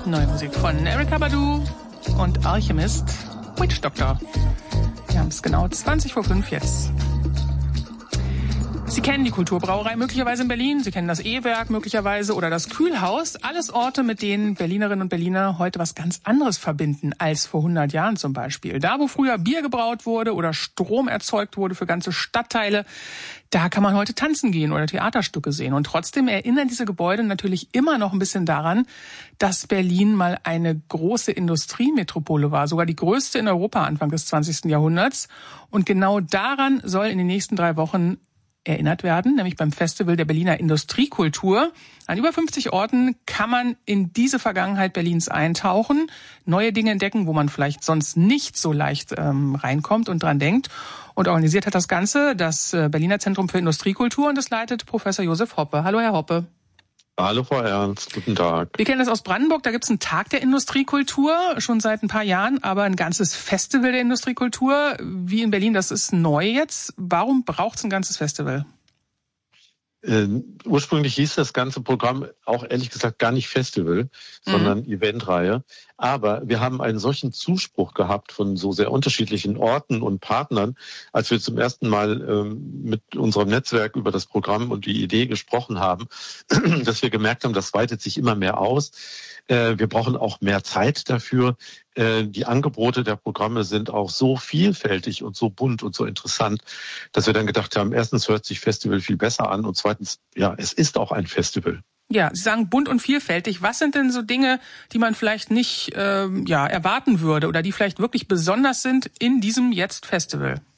Neue Musik von Erykah Badu und Alchemist, Witch Doctor. Wir haben es genau 20 vor 5 jetzt. Sie kennen die Kulturbrauerei möglicherweise in Berlin, Sie kennen das E-Werk möglicherweise oder das Kühlhaus. Alles Orte, mit denen Berlinerinnen und Berliner heute was ganz anderes verbinden als vor 100 Jahren zum Beispiel. Da, wo früher Bier gebraut wurde oder Strom erzeugt wurde für ganze Stadtteile, da kann man heute tanzen gehen oder Theaterstücke sehen. Und trotzdem erinnern diese Gebäude natürlich immer noch ein bisschen daran, dass Berlin mal eine große Industriemetropole war, sogar die größte in Europa Anfang des 20. Jahrhunderts. Und genau daran soll in den nächsten 3 Wochen erinnert werden, nämlich beim Festival der Berliner Industriekultur. An über 50 Orten kann man in diese Vergangenheit Berlins eintauchen, neue Dinge entdecken, wo man vielleicht sonst nicht so leicht reinkommt und dran denkt. Und organisiert hat das Ganze das Berliner Zentrum für Industriekultur und das leitet Professor Josef Hoppe. Hallo, Herr Hoppe. Hallo, Frau Ernst. Guten Tag. Wir kennen das aus Brandenburg. Da gibt es einen Tag der Industriekultur, schon seit ein paar Jahren, aber ein ganzes Festival der Industriekultur, wie in Berlin, das ist neu jetzt. Warum braucht es ein ganzes Festival? Ursprünglich hieß das ganze Programm auch ehrlich gesagt gar nicht Festival, sondern Eventreihe. Aber wir haben einen solchen Zuspruch gehabt von so sehr unterschiedlichen Orten und Partnern, als wir zum ersten Mal mit unserem Netzwerk über das Programm und die Idee gesprochen haben, dass wir gemerkt haben, das weitet sich immer mehr aus. Wir brauchen auch mehr Zeit dafür. Die Angebote der Programme sind auch so vielfältig und so bunt und so interessant, dass wir dann gedacht haben, erstens hört sich Festival viel besser an und zweitens, ja, es ist auch ein Festival. Ja, Sie sagen bunt und vielfältig. Was sind denn so Dinge, die man vielleicht nicht erwarten würde oder die vielleicht wirklich besonders sind in diesem jetzt Festival?